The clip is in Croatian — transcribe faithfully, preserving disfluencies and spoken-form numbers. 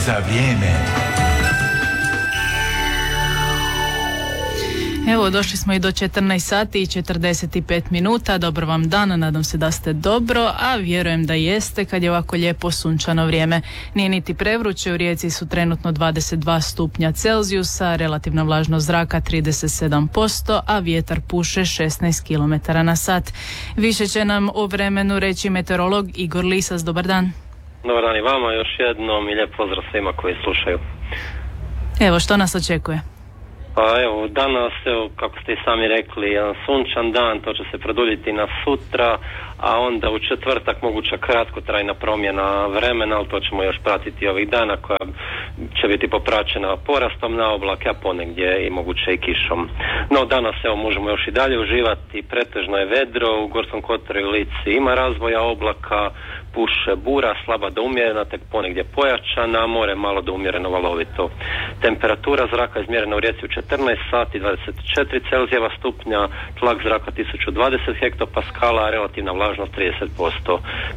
za vrijeme. Evo, došli smo i do četrnaest sati i četrdeset pet minuta. Dobar vam dan, nadam se da ste dobro, a vjerujem da jeste kad je ovako lijepo sunčano vrijeme. Nije niti prevruće, u Rijeci su trenutno dvadeset dva stupnja Celzijusa, relativna vlažnost zraka trideset sedam posto, a vjetar puše šesnaest kilometara na sat. Više će nam o vremenu reći meteorolog Igor Lisas. Dobar dan. Dobar dan i vama, još jednom i lijep pozdrav svima koji slušaju. Evo, što nas očekuje? Pa evo, danas, evo, kako ste i sami rekli, jedan sunčan dan, to će se produljiti na sutra, a onda u četvrtak moguća kratkotrajna promjena vremena, ali to ćemo još pratiti ovih dana, koja će biti popraćena porastom na oblake, a ponegdje i moguće i kišom. No danas evo možemo još i dalje uživati, pretežno je vedro, u Gorskom kotaru i Lici ima razvoja oblaka, puše bura, slaba do umjerena, tek ponegdje pojačana, more malo do umjereno valovito. Temperatura zraka izmjerena u Rijeci u četrnaest sati, dvadeset četiri Celzijeva stupnja, tlak zraka tisuću dvadeset hektopaskala, relativna vlažnost trideset posto.